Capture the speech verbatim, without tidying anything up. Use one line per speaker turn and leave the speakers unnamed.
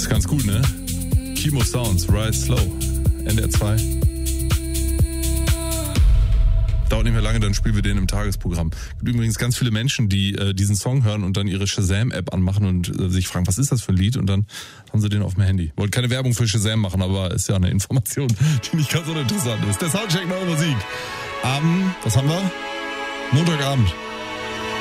ist ganz gut, ne? Kimo Sounds, Ride Slow, N D R zwei. Dauert nicht mehr lange, dann spielen wir den im Tagesprogramm. Es gibt übrigens ganz viele Menschen, die äh, diesen Song hören und dann ihre Shazam-App anmachen und äh, sich fragen, was ist das für ein Lied? Und dann haben sie den auf dem Handy. Wollte keine Werbung für Shazam machen, aber ist ja eine Information, die nicht ganz uninteressant ist. Der Soundcheck neue Musik. Am, was haben wir? Montagabend.